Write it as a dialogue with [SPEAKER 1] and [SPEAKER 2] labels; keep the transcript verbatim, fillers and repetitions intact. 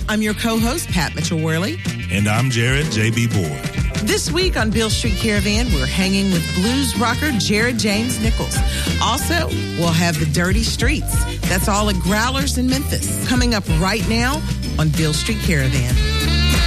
[SPEAKER 1] I'm your co-host, Pat Mitchell-Worley.
[SPEAKER 2] And I'm Jared J B. Boyd.
[SPEAKER 1] This week on Beale Street Caravan, we're hanging with blues rocker Jared James Nichols. Also, we'll have the Dirty Streets. That's all at Growlers in Memphis. Coming up right now on Beale Street Caravan.